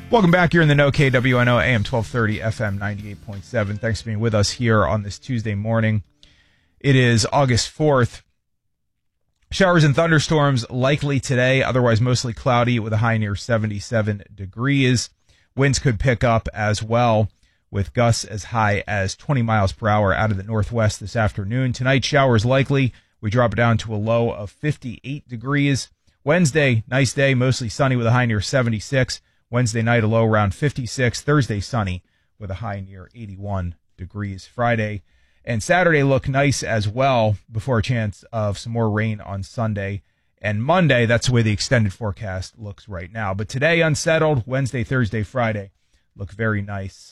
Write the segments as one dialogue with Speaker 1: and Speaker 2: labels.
Speaker 1: Welcome back. You're in the know, KWNO, AM 1230, FM 98.7. Thanks for being with us here on this Tuesday morning. It is August 4th. Showers and thunderstorms likely today, otherwise mostly cloudy with a high near 77 degrees. Winds could pick up as well, with gusts as high as 20 miles per hour out of the northwest this afternoon. Tonight, showers likely. We drop it down to a low of 58 degrees. Wednesday, nice day, mostly sunny with a high near 76. Wednesday night, a low around 56. Thursday, sunny with a high near 81 degrees. Friday and Saturday look nice as well before a chance of some more rain on Sunday. And Monday, that's the way the extended forecast looks right now. But today, unsettled. Wednesday, Thursday, Friday look very nice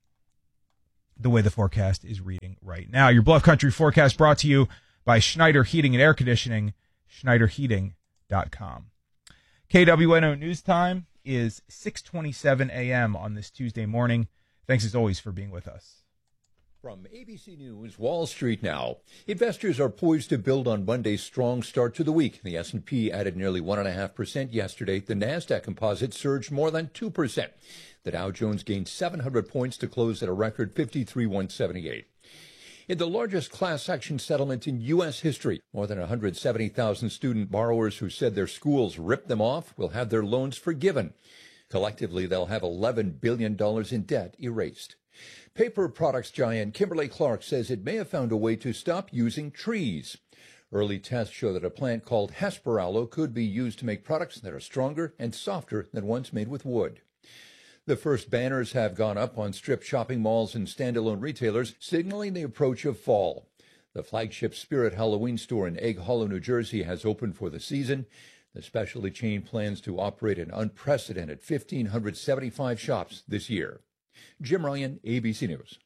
Speaker 1: the way the forecast is reading right now. Your Bluff Country forecast brought to you by Schneider Heating and Air Conditioning, SchneiderHeating.com. KWNO News Time is 6:27 a.m. on this Tuesday morning. Thanks as always for being with us.
Speaker 2: From ABC News, Wall Street now. Investors are poised to build on Monday's strong start to the week. The S&P added nearly 1.5% yesterday. The NASDAQ composite surged more than 2%. The Dow Jones gained 700 points to close at a record 53,178. In the largest class action settlement in U.S. history, more than 170,000 student borrowers who said their schools ripped them off will have their loans forgiven. Collectively, they'll have $11 billion in debt erased. Paper products giant Kimberly-Clark says it may have found a way to stop using trees. Early tests show that a plant called Hesperaloe could be used to make products that are stronger and softer than ones made with wood. The first banners have gone up on strip shopping malls and standalone retailers, signaling the approach of fall. The flagship Spirit Halloween store in Egg Hollow, New Jersey, has opened for the season. The specialty chain plans to operate an unprecedented 1,575 shops this year. Jim Ryan, ABC News.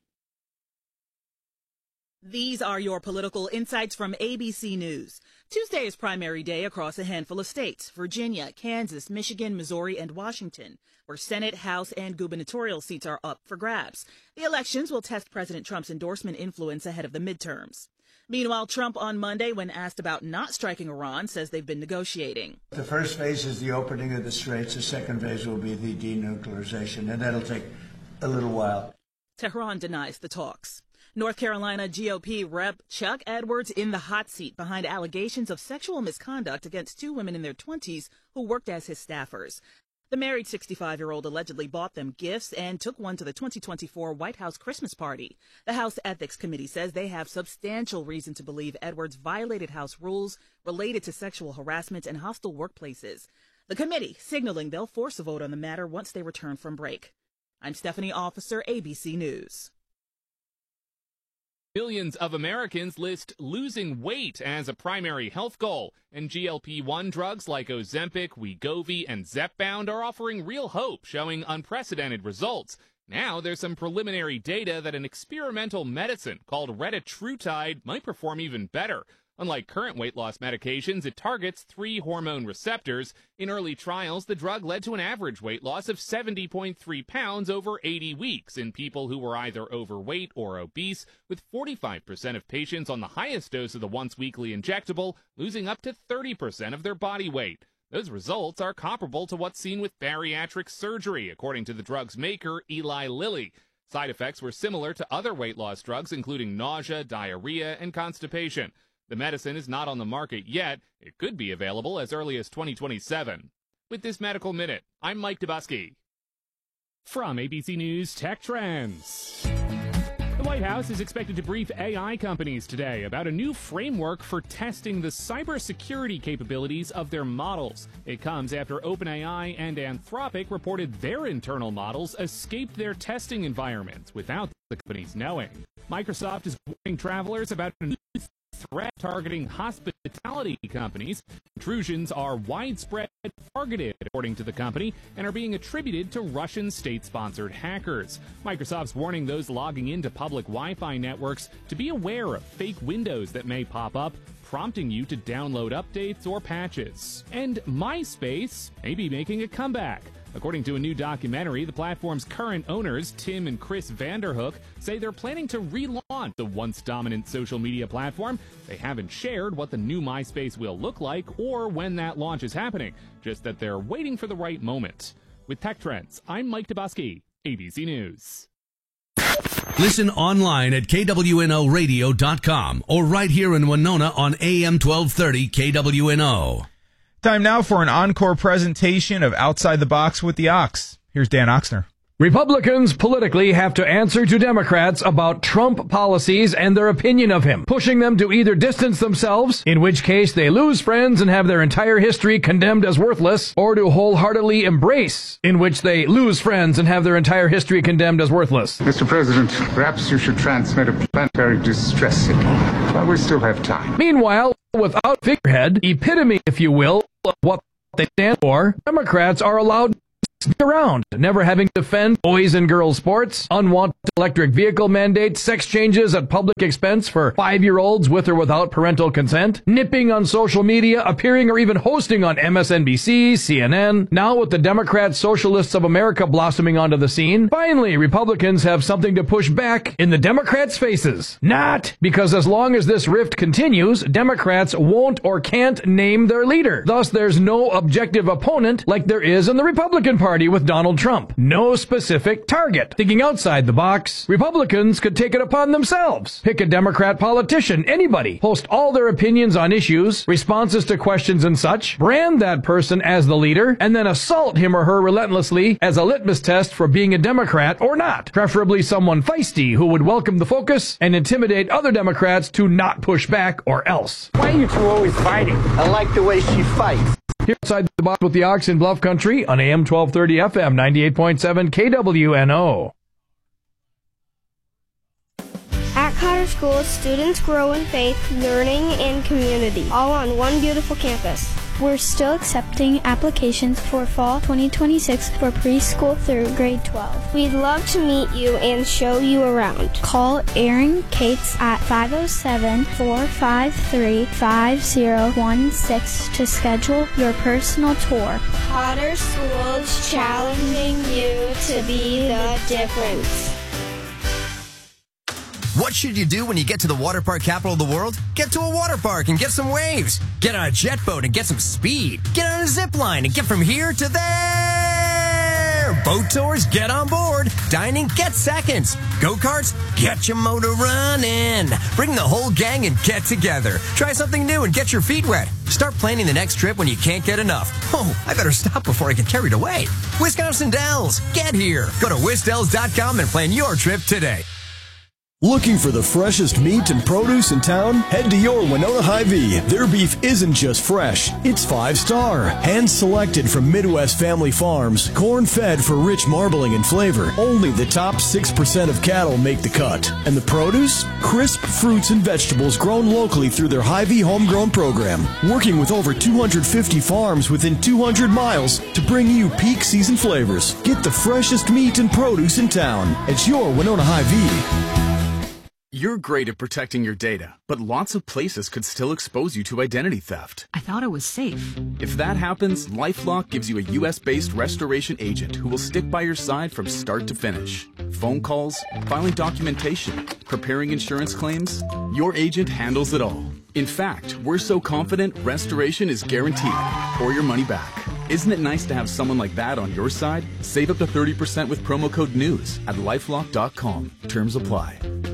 Speaker 3: These are your political insights from ABC News. Tuesday is primary day across a handful of states: Virginia, Kansas, Michigan, Missouri, and Washington, where Senate, House, and gubernatorial seats are up for grabs. The elections will test President Trump's endorsement influence ahead of the midterms. Meanwhile, Trump on Monday, when asked about not striking Iran, says they've been negotiating.
Speaker 4: The first phase is the opening of the straits. The second phase will be the denuclearization, and that'll take a little while.
Speaker 3: Tehran denies the talks. North Carolina GOP Rep. Chuck Edwards in the hot seat behind allegations of sexual misconduct against two women in their 20s who worked as his staffers. The married 65-year-old allegedly bought them gifts and took one to the 2024 White House Christmas party. The House Ethics Committee says they have substantial reason to believe Edwards violated House rules related to sexual harassment and hostile workplaces. The committee signaling they'll force a vote on the matter once they return from break. I'm Stephanie Officer, ABC News.
Speaker 5: Millions of Americans list losing weight as a primary health goal, and GLP-1 drugs like Ozempic, Wegovy, and Zepbound are offering real hope, showing unprecedented results. Now there's some preliminary data that an experimental medicine called retatrutide might perform even better. Unlike current weight loss medications, it targets 3 hormone receptors. In early trials, the drug led to an average weight loss of 70.3 pounds over 80 weeks in people who were either overweight or obese, with 45% of patients on the highest dose of the once-weekly injectable losing up to 30% of their body weight. Those results are comparable to what's seen with bariatric surgery, according to the drug's maker, Eli Lilly. Side effects were similar to other weight loss drugs, including nausea, diarrhea, and constipation. The medicine is not on the market yet. It could be available as early as 2027. With this Medical Minute, I'm Mike Dubusky.
Speaker 6: From ABC News Tech Trends. The White House is expected to brief AI companies today about a new framework for testing the cybersecurity capabilities of their models. It comes after OpenAI and Anthropic reported their internal models escaped their testing environments without the companies knowing. Microsoft is warning travelers about a new threat targeting hospitality companies. Intrusions are widespread and targeted, according to the company, and are being attributed to Russian state-sponsored hackers. Microsoft's warning those logging into public Wi-Fi networks to be aware of fake windows that may pop up, prompting you to download updates or patches. And MySpace may be making a comeback. According to a new documentary, the platform's current owners, Tim and Chris Vanderhook, say they're planning to relaunch the once dominant social media platform. They haven't shared what the new MySpace will look like or when that launch is happening, just that they're waiting for the right moment. With Tech Trends, I'm Mike Dubusky, ABC News.
Speaker 7: Listen online at KWNOradio.com or right here in Winona on AM 1230 KWNO.
Speaker 1: Time now for an encore presentation of Outside the Box with the Ox. Here's Dan Oxner.
Speaker 8: Republicans politically have to answer to Democrats about Trump policies and their opinion of him, pushing them to either distance themselves, in which case they lose friends and have their entire history condemned as worthless, or to wholeheartedly embrace, in which they lose friends and have their entire history condemned as worthless.
Speaker 9: Mr. President, perhaps you should transmit a planetary distress signal, while we still have time.
Speaker 8: Meanwhile, without figurehead, epitome, if you will, of what they stand for, Democrats are allowed around, never having to defend boys and girls sports, unwanted electric vehicle mandates, sex changes at public expense for 5-year-olds with or without parental consent, nipping on social media, appearing or even hosting on MSNBC, CNN. Now with the Democrat Socialists of America blossoming onto the scene, finally Republicans have something to push back in the Democrats' faces. Not, because as long as this rift continues, Democrats won't or can't name their leader. Thus there's no objective opponent like there is in the Republican Party with Donald Trump. No specific target. Thinking outside the box, Republicans could take it upon themselves. Pick a Democrat politician, anybody, post all their opinions on issues, responses to questions and such, brand that person as the leader, and then assault him or her relentlessly as a litmus test for being a Democrat or not. Preferably someone feisty who would welcome the focus and intimidate other Democrats to not push back or else.
Speaker 10: Why are you two always fighting? I like the way she fights.
Speaker 8: Here outside the box with the Ox in Bluff Country on AM 1230 FM 98.7 KWNO.
Speaker 11: At Cotter School, students grow in faith, learning, and community, all on one beautiful campus.
Speaker 12: We're still accepting applications for fall 2026 for preschool through grade 12.
Speaker 11: We'd love to meet you and show you around.
Speaker 12: Call Erin Cates at 507-453-5016 to schedule your personal tour.
Speaker 11: Cotter Schools, challenging you to be the difference.
Speaker 13: What should you do when you get to the water park capital of the world? Get to a water park and get some waves. Get on a jet boat and get some speed. Get on a zip line and get from here to there. Boat tours, get on board. Dining, get seconds. Go-karts, get your motor running. Bring the whole gang and get together. Try something new and get your feet wet. Start planning the next trip when you can't get enough. Oh, I better stop before I get carried away. Wisconsin Dells, get here. Go to wisdells.com and plan your trip today.
Speaker 14: Looking for the freshest meat and produce in town? Head to your Winona Hy-Vee. Their beef isn't just fresh, it's 5-star. Hand-selected from Midwest family farms, corn-fed for rich marbling and flavor. Only the top 6% of cattle make the cut. And the produce? Crisp fruits and vegetables grown locally through their Hy-Vee homegrown program. Working with over 250 farms within 200 miles to bring you peak season flavors. Get the freshest meat and produce in town. It's your Winona Hy-Vee.
Speaker 15: You're great at protecting your data, but lots of places could still expose you to identity theft.
Speaker 16: I thought it was safe.
Speaker 15: If that happens, LifeLock gives you a U.S.-based restoration agent who will stick by your side from start to finish. Phone calls, filing documentation, preparing insurance claims, your agent handles it all. In fact, we're so confident restoration is guaranteed, or your money back. Isn't it nice to have someone like that on your side? Save up to 30% with promo code NEWS at LifeLock.com. Terms apply.